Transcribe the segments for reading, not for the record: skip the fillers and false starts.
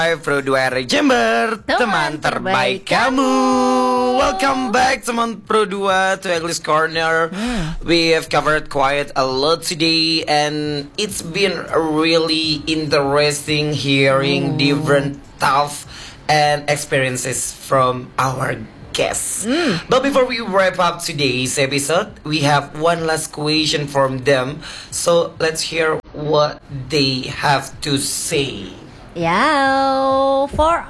Pro 2 RI Jember, teman terbaik kamu. Welcome back teman Pro 2 to English Corner. We have covered quite a lot today, and it's been really interesting hearing different thoughts and experiences from our guests. But before we wrap up today's episode, we have one last question from them. So let's hear what they have to say. Yeah,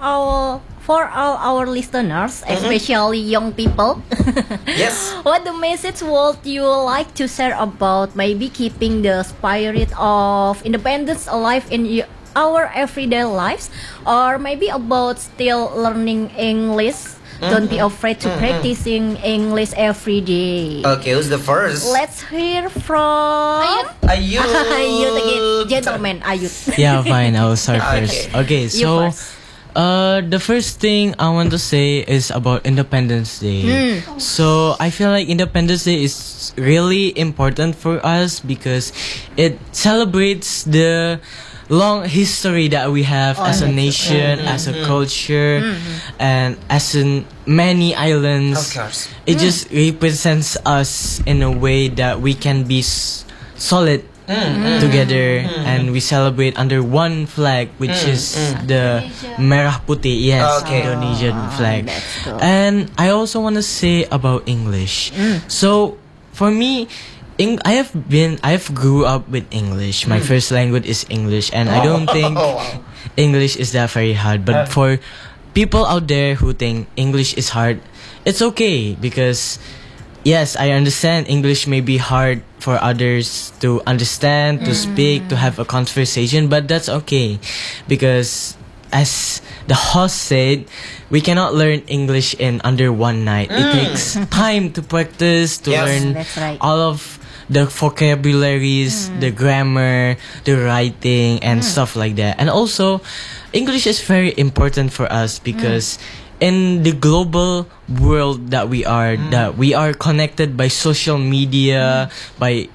for all our listeners, especially young people. Yes. What the message would you like to share about maybe keeping the spirit of independence alive in our everyday lives, or maybe about still learning English? Don't be afraid to practicing English every day. Okay, who's the first? Let's hear from Ayut. Ayut again, gentleman Ayut. Yeah, fine. I'll start Okay. first. Okay, You so first. the first thing I want to say is about Independence Day. So I feel like Independence Day is really important for us because it celebrates the long history that we have as a nation, as a culture, and as in many islands. Of course. It just represents us in a way that we can be solid together, and we celebrate under one flag, which is the Merah Putih, yes, Okay. Indonesian flag. That's cool. And I also want to say about English. So for me, I have grew up with English. My first language is English, and I don't think English is that very hard. But for people out there who think English is hard, it's okay because yes, I understand English may be hard for others to understand, to speak, to have a conversation, but that's okay because as the host said, we cannot learn English in under one night. It takes time to practice, to Yes. learn That's right. all of the vocabularies, the grammar, the writing, and stuff like that. And also, English is very important for us because in the global world that we are connected by social media, by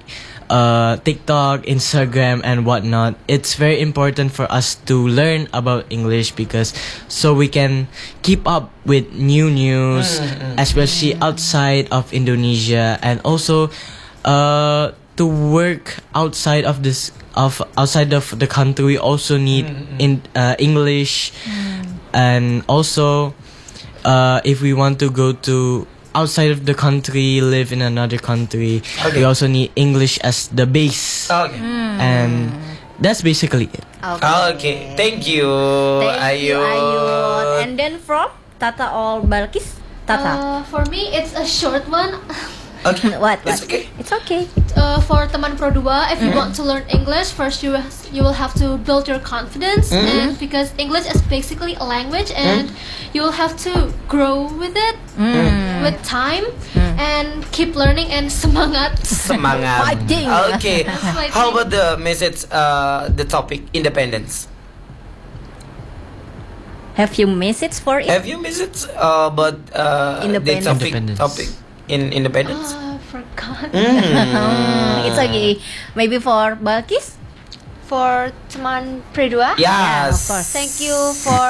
TikTok, Instagram, and whatnot. It's very important for us to learn about English because so we can keep up with new news, especially outside of Indonesia, and also to work outside of the country. We also need English, and also if we want to go to outside of the country, live in another country, we also need English as the base. Okay. And that's basically it. Okay. Thank you, Thank you, Ayut. Ayut. And then from Tata or Balkis? Tata. For me, it's a short one. Okay. What? It's okay. It's okay. For teman Pro 2, if you want to learn English, first you will have to build your confidence, and because English is basically a language, and you will have to grow with it with time, and keep learning and semangat. Semangat. Fighting. Okay. Fighting. How about the message? The topic independence. Have you message for it? Have you message about the Independence. Independence. topic in independence? Forgot. It's okay. Maybe for Balkis? For teman Predua, Yes. Yeah, of course. thank you for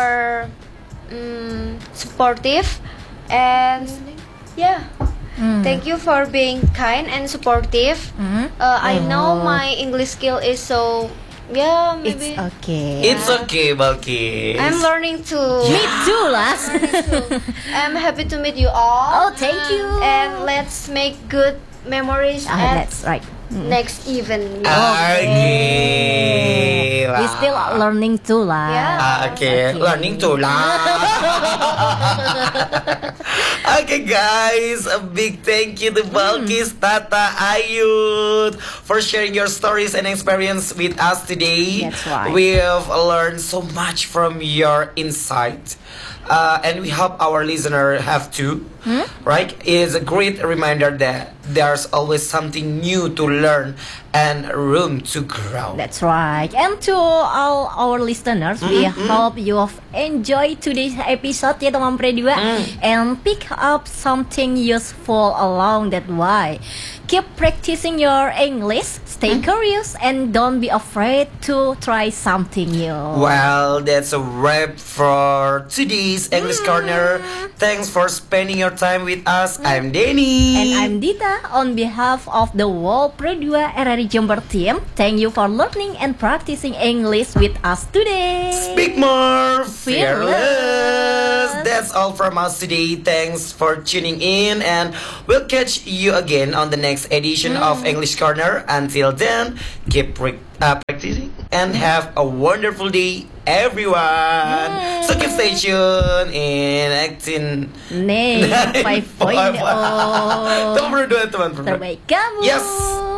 supportive and thank you for being kind and supportive. I know my English skill is so It's maybe okay. It's okay, Balkis. I'm learning to. Me too, Las. I'm happy to meet you all. Oh, thank you. And let's make good memories at That's right. next event. Okay. We still learning too, Las. Yeah. Okay, learning to laugh. Okay, guys, a big thank you to Balkis, Tata, Ayut for sharing your stories and experience with us today. That's right. We've learned so much from your insight. And we hope our listener have too. Right? It is a great reminder that there's always something new to learn and room to grow. That's right. And to all our listeners, we hope you have enjoyed today's episode ya teman Pre 2 and pick up something useful along that way. Keep practicing your English, stay curious, and don't be afraid to try something new. Well, that's a wrap for today's English Corner. Thanks for spending your time with us. I'm Denny. And I'm Dita. On behalf of the whole Pre 2 RRI Jember team, thank you for learning and practicing English with us today. Speak more Fearless. fearless. That's all from us today. Thanks for tuning in, and we'll catch you again on the next edition of English Corner. Until then, keep practicing and have a wonderful day, everyone. So keep stay tuned in acting. Nih, 5.0 Teman Pro 2, teman Pro 2. terbaik kamu. Yes.